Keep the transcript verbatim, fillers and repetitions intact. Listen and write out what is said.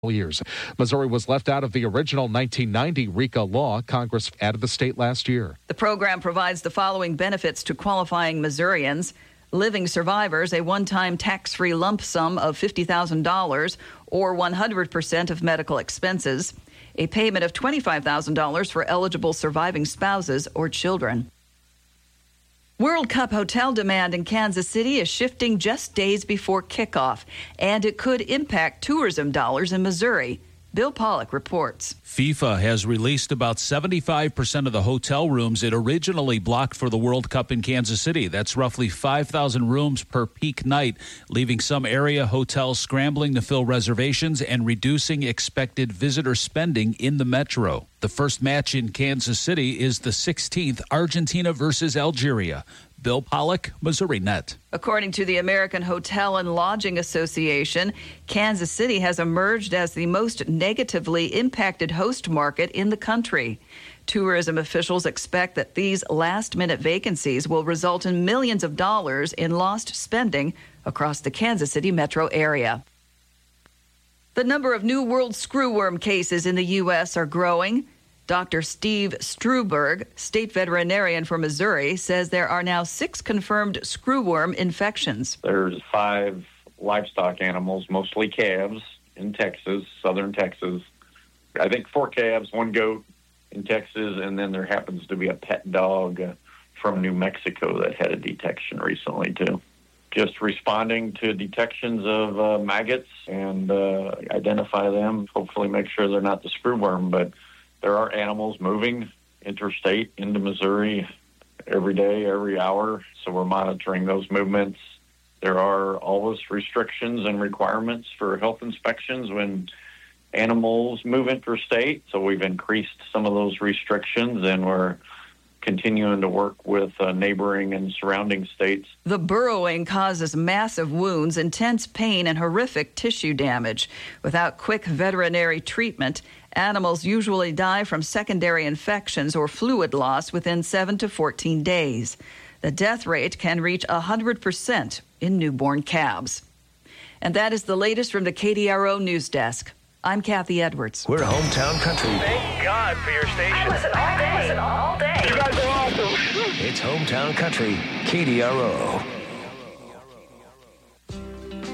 years. Missouri was left out of the original nineteen ninety RECA law. Congress added the state last year. The program provides the following benefits to qualifying Missourians. Living survivors, a one-time tax-free lump sum of fifty thousand dollars or one hundred percent of medical expenses. A payment of twenty-five thousand dollars for eligible surviving spouses or children. World Cup hotel demand in Kansas City is shifting just days before kickoff, and it could impact tourism dollars in Missouri. Bill Pollock reports. FIFA has released about seventy-five percent of the hotel rooms it originally blocked for the World Cup in Kansas City. That's roughly five thousand rooms per peak night, leaving some area hotels scrambling to fill reservations and reducing expected visitor spending in the metro. The first match in Kansas City is the sixteenth, Argentina versus Algeria. Bill Pollock, Missouri Net. According to the American Hotel and Lodging Association, Kansas City has emerged as the most negatively impacted host market in the country. Tourism officials expect that these last-minute vacancies will result in millions of dollars in lost spending across the Kansas City metro area. The number of new world screwworm cases in the U S are growing. Doctor Steve Struberg, state veterinarian for Missouri, says there are now six confirmed screwworm infections. There's five livestock animals, mostly calves, in Texas, southern Texas. I think four calves, one goat in Texas, and then there happens to be a pet dog uh, from New Mexico that had a detection recently, too. Just responding to detections of uh, maggots and uh, identify them, hopefully make sure they're not the screwworm, but there are animals moving interstate into Missouri every day, every hour, so we're monitoring those movements. There are always restrictions and requirements for health inspections when animals move interstate, so we've increased some of those restrictions, and we're continuing to work with uh, neighboring and surrounding states. The burrowing causes massive wounds, intense pain, and horrific tissue damage. Without quick veterinary treatment, animals usually die from secondary infections or fluid loss within seven to fourteen days. The death rate can reach one hundred percent in newborn calves. And that is the latest from the K D R O News Desk. I'm Kathy Edwards. We're hometown country. Thank God for your station. I listen all day. I listen all day. You guys are awesome. It's hometown country, K D R O.